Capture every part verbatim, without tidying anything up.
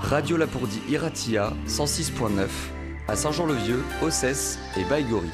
Radio Lapourdie Iratia cent six point neuf à Saint-Jean-le-Vieux, Ossès et Baïgori.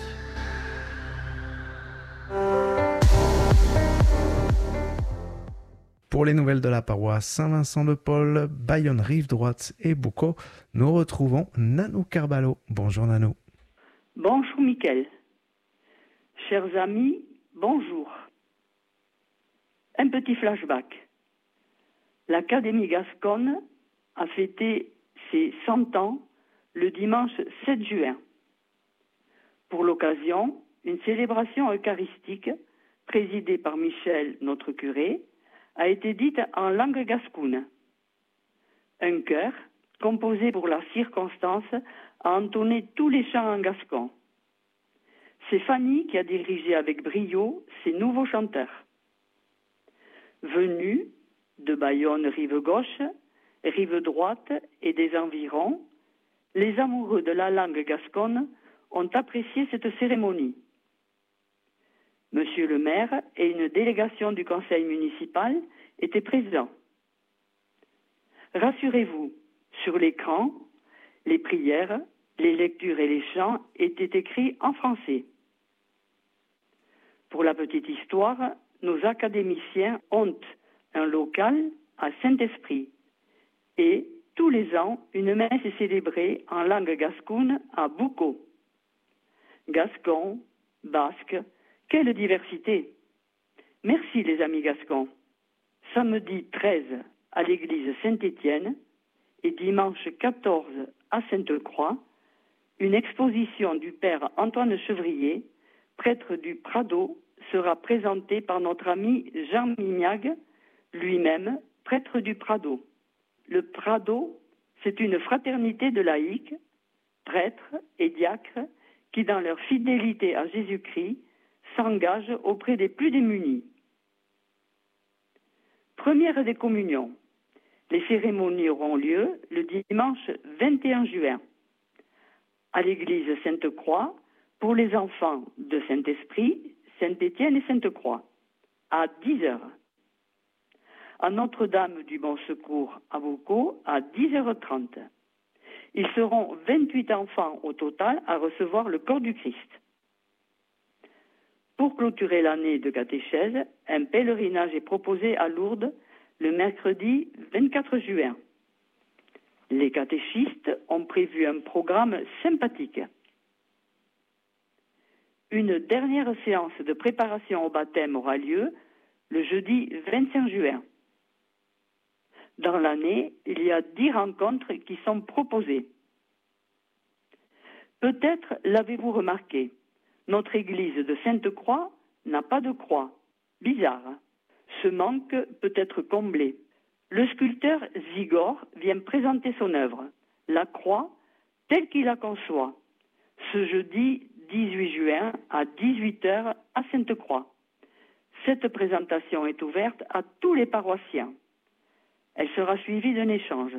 Pour les nouvelles de la paroisse Saint-Vincent-de-Paul, Bayonne Rive Droite et Boucau, nous retrouvons Nanou Carballo. Bonjour Nanou. Bonjour Mickaël. Chers amis, bonjour. Un petit flashback. L'Académie Gasconne a fêté ses cent ans le dimanche sept juin. Pour l'occasion, une célébration eucharistique présidée par Michel, notre curé, a été dite en langue gascoune. Un chœur, composé pour la circonstance, a entonné tous les chants en gascon. C'est Fanny qui a dirigé avec brio ces nouveaux chanteurs. Venus de Bayonne rive gauche, rive droite et des environs, les amoureux de la langue gasconne ont apprécié cette cérémonie. Monsieur le maire et une délégation du conseil municipal étaient présents. Rassurez-vous, sur l'écran, les prières, les lectures et les chants étaient écrits en français. Pour la petite histoire, nos académiciens ont un local à Saint-Esprit et, tous les ans, une messe est célébrée en langue gascoune à Boucau. Gascon, basque, quelle diversité! Merci les amis gascons. Samedi treize à l'église Saint-Étienne et dimanche quatorze à Sainte-Croix, une exposition du père Antoine Chevrier, prêtre du Prado, sera présentée par notre ami Jean Mignac, lui-même prêtre du Prado. Le Prado, c'est une fraternité de laïcs, prêtres et diacres qui, dans leur fidélité à Jésus-Christ, s'engagent auprès des plus démunis. Première des communions. Les cérémonies auront lieu le dimanche vingt et un juin à l'église Sainte-Croix pour les enfants de Saint-Esprit, Saint-Étienne et Sainte-Croix à dix heures. À Notre-Dame du Bon Secours à Boucau à dix heures trente. Ils seront vingt-huit enfants au total à recevoir le corps du Christ. Pour clôturer l'année de catéchèse, un pèlerinage est proposé à Lourdes le mercredi vingt-quatre juin. Les catéchistes ont prévu un programme sympathique. Une dernière séance de préparation au baptême aura lieu le jeudi vingt-cinq juin. Dans l'année, il y a dix rencontres qui sont proposées. Peut-être l'avez-vous remarqué, notre église de Sainte-Croix n'a pas de croix. Bizarre. Ce manque peut être comblé. Le sculpteur Zigor vient présenter son œuvre, la croix, telle qu'il la conçoit, ce jeudi dix-huit juin à dix-huit heures à Sainte-Croix. Cette présentation est ouverte à tous les paroissiens. Elle sera suivie d'un échange.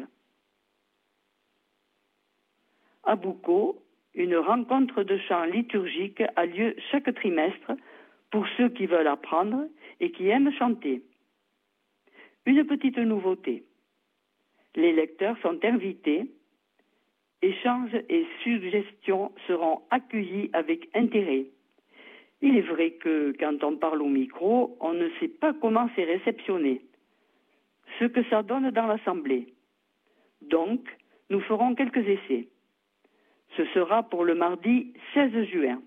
À Boucau, une rencontre de chant liturgique a lieu chaque trimestre pour ceux qui veulent apprendre et qui aiment chanter. Une petite nouveauté. Les lecteurs sont invités. Échanges et suggestions seront accueillis avec intérêt. Il est vrai que quand on parle au micro, on ne sait pas comment c'est réceptionné, ce que ça donne dans l'assemblée. Donc, nous ferons quelques essais. Ce sera pour le mardi seize juin.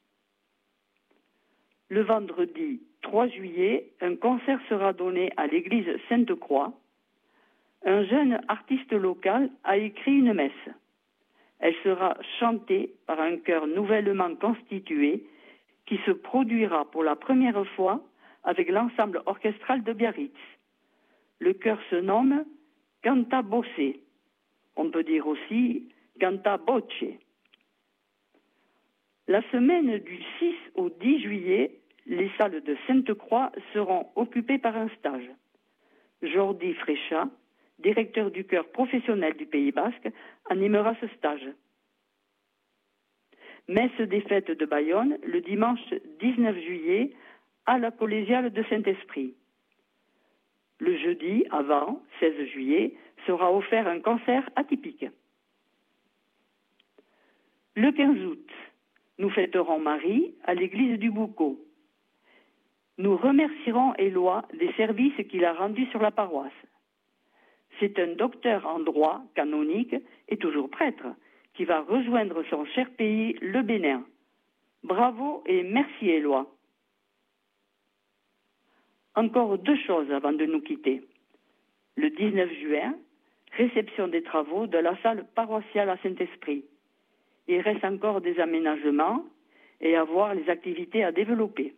Le vendredi trois juillet, un concert sera donné à l'église Sainte-Croix. Un jeune artiste local a écrit une messe. Elle sera chantée par un chœur nouvellement constitué qui se produira pour la première fois avec l'ensemble orchestral de Biarritz. Le chœur se nomme Canta Bosse. On peut dire aussi Canta Voce. La semaine du six au dix juillet, les salles de Sainte-Croix seront occupées par un stage. Jordi Fréchat, directeur du chœur professionnel du Pays Basque, animera ce stage. Messe des fêtes de Bayonne le dimanche dix-neuf juillet à la collégiale de Saint-Esprit. Le jeudi, avant, seize juillet, sera offert un concert atypique. Le quinze août, nous fêterons Marie à l'église du Boucau. Nous remercierons Éloi des services qu'il a rendus sur la paroisse. C'est un docteur en droit canonique et toujours prêtre qui va rejoindre son cher pays, le Bénin. Bravo et merci Éloi. Encore deux choses avant de nous quitter. Le dix-neuf juin, réception des travaux de la salle paroissiale à Saint-Esprit. Il reste encore des aménagements et à voir les activités à développer.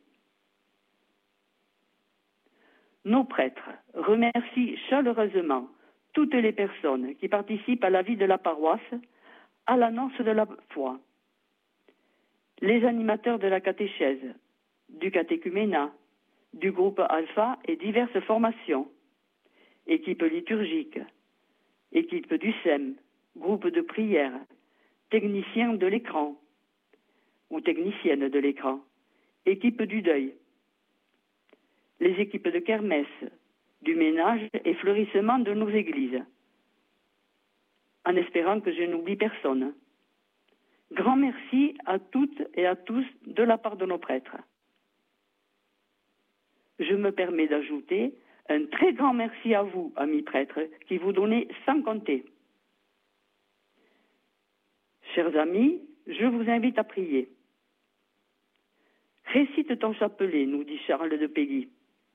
Nos prêtres remercient chaleureusement toutes les personnes qui participent à la vie de la paroisse, à l'annonce de la foi. Les animateurs de la catéchèse, du catéchuménat, du groupe Alpha et diverses formations, équipe liturgique, équipe du S E M, groupe de prière, technicien de l'écran ou technicienne de l'écran, équipe du deuil, les équipes de kermesse, du ménage et fleurissement de nos églises, en espérant que je n'oublie personne. Grand merci à toutes et à tous de la part de nos prêtres. Je me permets d'ajouter un très grand merci à vous, amis prêtres, qui vous donnez sans compter. Chers amis, je vous invite à prier. Récite ton chapelet, nous dit Charles de Péguy.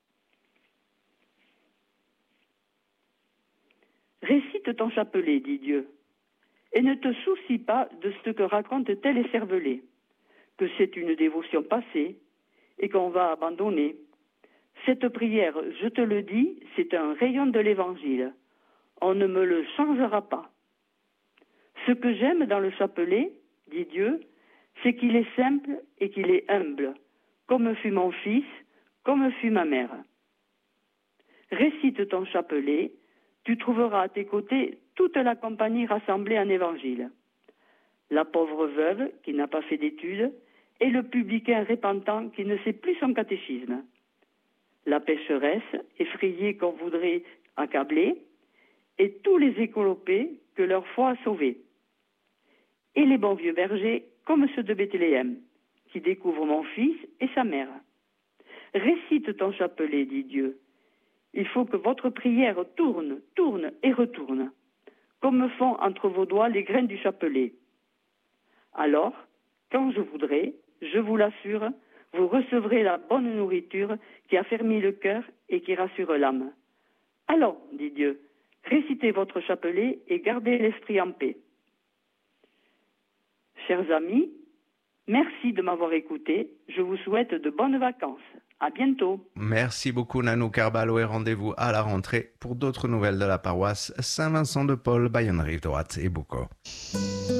Récite ton chapelet, dit Dieu, et ne te soucie pas de ce que racontent tel et cervelé, que c'est une dévotion passée et qu'on va abandonner. Cette prière, je te le dis, c'est un rayon de l'Évangile. On ne me le changera pas. Ce que j'aime dans le chapelet, dit Dieu, c'est qu'il est simple et qu'il est humble, comme fut mon fils, comme fut ma mère. Récite ton chapelet, tu trouveras à tes côtés toute la compagnie rassemblée en évangile. La pauvre veuve qui n'a pas fait d'études et le publicain repentant qui ne sait plus son catéchisme. La pécheresse effrayée qu'on voudrait accabler et tous les écolopés que leur foi a sauvés. Et les bons vieux bergers comme ceux de Bethléem qui découvrent mon fils et sa mère. Récite ton chapelet, dit Dieu. Il faut que votre prière tourne, tourne et retourne, comme font entre vos doigts les graines du chapelet. Alors, quand je voudrai, je vous l'assure, vous recevrez la bonne nourriture qui affermit le cœur et qui rassure l'âme. Allons, dit Dieu, récitez votre chapelet et gardez l'esprit en paix. Chers amis, merci de m'avoir écouté. Je vous souhaite de bonnes vacances. À bientôt. Merci beaucoup Nanou Carballo et rendez-vous à la rentrée pour d'autres nouvelles de la paroisse Saint-Vincent-de-Paul, Bayonne Rive Droite et Boucau.